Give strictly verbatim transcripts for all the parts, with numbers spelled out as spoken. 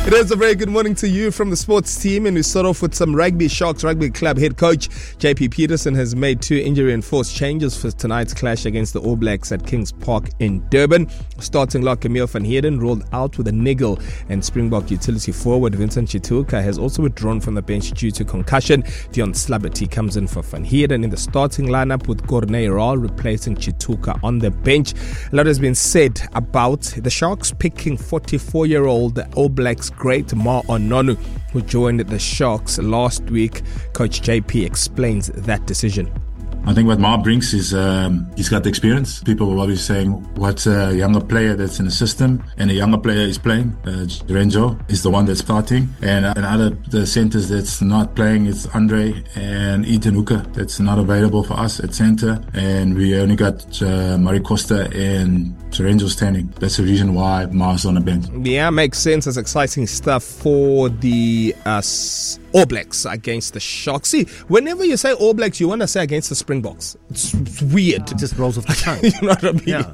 It is a very good morning to you from the sports team, and we start off with some rugby. Sharks Rugby Club head coach J P Peterson has made two injury-enforced changes for tonight's clash against the All Blacks at Kings Park in Durban. Starting lock Camille van Heerden ruled out with a niggle, and Springbok utility forward Vincent Chituka has also withdrawn from the bench due to concussion. Dion Slabberty comes in for van Heerden in the starting lineup with Corné Raal replacing Chituka on the bench. A lot has been said about the Sharks picking forty-four-year-old All Blacks great Ma'a Nonu, who joined the Sharks last week. Coach J P explains that decision. I think what Ma brings is um, he's got the experience. People were always saying, what's a younger player that's in the system? And a younger player is playing. Uh, Renzo is the one that's starting. And uh, another the centers that's not playing is Andre and Ethan Hooker. That's not available for us at center. And we only got uh, Mari Costa and Renzo standing. That's the reason why Ma's on the bench. Yeah, makes sense. It's exciting stuff for the uh, All Blacks against the Sharks. See, whenever you say All Blacks, you want to say against the Springboks. It's, it's weird. It just rolls off the tongue. You know what I mean? Yeah.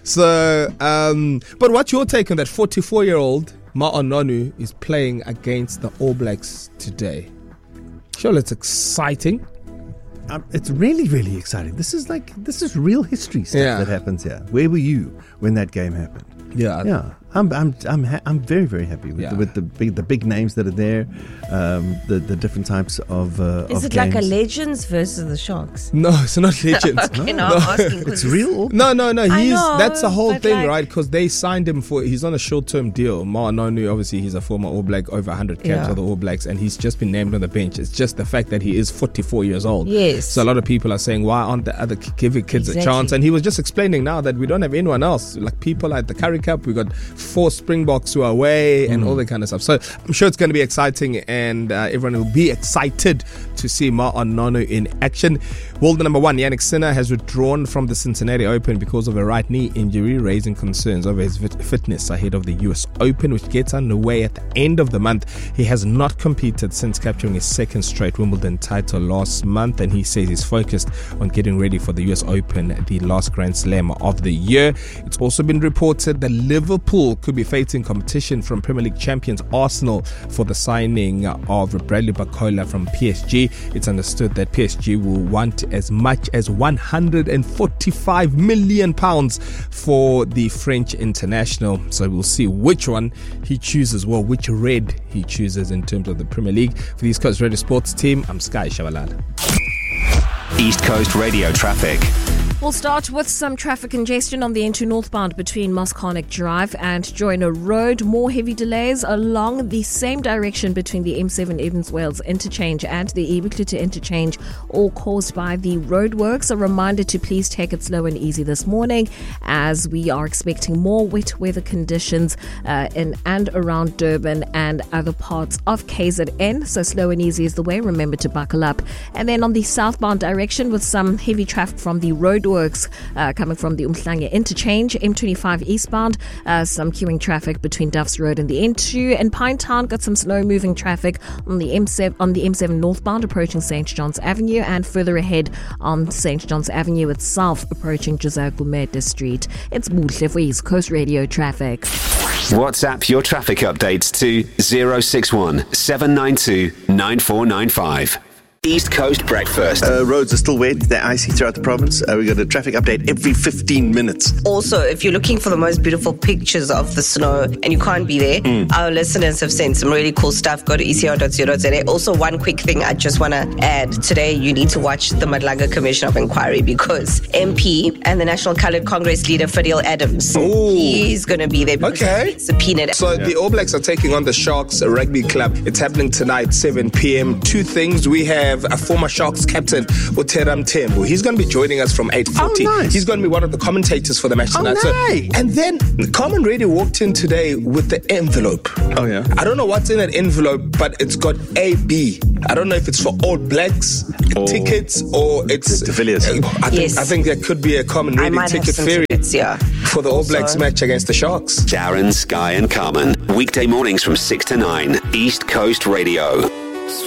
So, um, but what's your take on that? forty-four-year-old Ma'a Nonu is playing against the All Blacks today. Sure, it's exciting. Um, it's really, really exciting. This is like, this is real history stuff Yeah. that happens here. Where were you when that game happened? Yeah. Yeah, I'm, I'm, I'm, ha- I'm very, very happy with, Yeah. the, with the big, the big names that are there, um, the, the different types of. Uh, Is of it games. like a Legends versus the Sharks? No, it's not legends. Okay, no, I'm asking 'cause It's real. No, no, no. I He's know, that's the whole but thing, like- right? Because they signed him for. He's on a short-term deal. Ma'a Nonu, obviously, he's a former All Black, over one hundred caps Yeah. for the All Blacks, and he's just been named on the bench. It's just the fact that he is forty-four years old. Yes. So a lot of people are saying, why aren't the other giving kids Exactly. a chance? And he was just explaining now that we don't have anyone else. Like people at the Curry Cup, we got four Springboks who are away and all that kind of stuff. So I'm sure it's going to be exciting, and uh, everyone will be excited to see Ma'a Nonu in action. World number one, Yannick Sinner, has withdrawn from the Cincinnati Open because of a right knee injury, raising concerns over his fit- fitness ahead of the U S Open, which gets underway at the end of the month. He has not competed since capturing his second straight Wimbledon title last month, and he says he's focused on getting ready for the U S Open, the last Grand Slam of the year. It's also been reported that Liverpool could be facing competition from Premier League champions Arsenal for the signing of Bradley Barcola from P S G. It's understood that P S G will want as much as one hundred forty-five million pounds for the French international. So we'll see which one he chooses, well, which red he chooses in terms of the Premier League. For the East Coast Radio Sports team, I'm Sky Shabalala. East Coast Radio traffic. We'll start with some traffic congestion on the N two northbound between Mosconic Drive and Joyner Road. More heavy delays along the same direction between the M seven Evans Wales interchange and the Ebuklute interchange, all caused by the roadworks. A reminder to please take it slow and easy this morning, as we are expecting more wet weather conditions uh, in and around Durban and other parts of K Z N. So slow and easy is the way. Remember to buckle up. And then on the southbound direction, with some heavy traffic from the road works uh, coming from the Umhlanga interchange, M twenty-five eastbound, uh, some queuing traffic between Duffs Road and the N two. In Pinetown, got some slow moving traffic on the M seven on the M seven northbound approaching Saint John's Avenue, and further ahead on Saint John's Avenue itself approaching Josiah Gumede Street. It's Buhle for East Coast Radio traffic. WhatsApp your traffic updates to zero six one seven nine two nine four nine five. East Coast Breakfast. Uh, roads are still wet. They're icy throughout the province. Uh, we got a traffic update every fifteen minutes. Also, if you're looking for the most beautiful pictures of the snow and you can't be there, mm. our listeners have sent some really cool stuff. Go to e c r dot co dot za. Also, one quick thing I just want to add. Today, you need to watch the Madlaga Commission of Inquiry, because M P and the National Coloured Congress leader, Fadil Adams, Ooh. he's going to be there. Okay. Subpoenaed. So yeah. The All Blacks are taking on the Sharks Rugby Club. It's happening tonight, seven p.m. Two things. We have a former Sharks captain, Uteram Tembu. He's going to be joining us from eight forty. Oh, nice. He's going to be one of the commentators for the match tonight. Oh, nice. So, and then Carmen Radio walked in today with the envelope. Oh, yeah. I don't know what's in that envelope, but it's got A B. I don't know if it's for All Blacks or tickets or it's De Villiers. I think, Yes. I think there could be a Carmen I Radio might have ticket some ferry tickets, yeah. for the All Also. Blacks match against the Sharks. Darren, Sky and Carmen. Weekday mornings from six to nine. East Coast Radio.